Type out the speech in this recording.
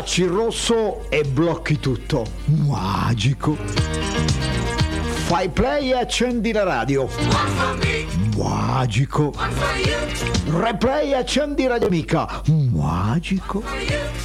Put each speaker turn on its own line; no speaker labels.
Ci rosso e blocchi tutto. Magico. Fai play e accendi la radio. Magico. Replay e accendi Radio Amica. Magico.